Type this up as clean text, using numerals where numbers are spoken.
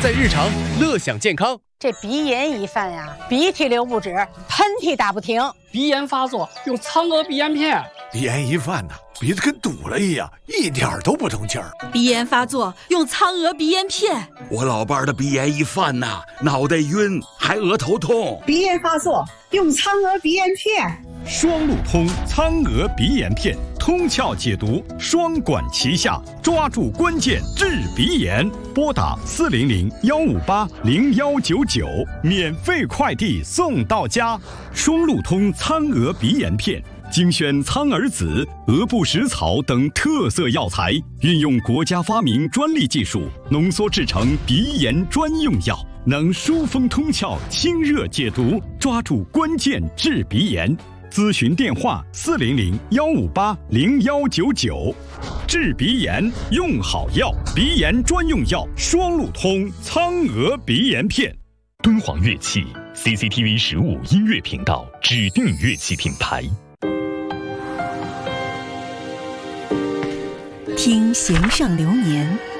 在日常，乐享健康。 这鼻炎一犯呀，鼻涕流不止，喷嚏打不停。 鼻炎发作用苍娥鼻炎片。 鼻炎一犯呢，鼻子跟堵了一样，一点都不通气儿。 鼻炎发作用苍娥鼻炎片。 我老伴儿的鼻炎一犯呐，脑袋晕，还额头痛。 鼻炎发作用苍娥鼻炎片。 双路通苍娥鼻炎片，通窍解毒，双管齐下，抓住关键治鼻炎。拨打400-158-0199，免费快递送到家。双路通苍娥鼻炎片，精选苍耳子、鹅不食草等特色药材，运用国家发明专利技术，浓缩制成鼻炎专用药，能疏风通窍、清热解毒，抓住关键治鼻炎。咨询电话400-158-0199。治鼻炎用好药，鼻炎专用药双路通苍娥鼻炎片。 敦煌乐器 CCTV 15音乐频道指定乐器品牌。 听弦上流年，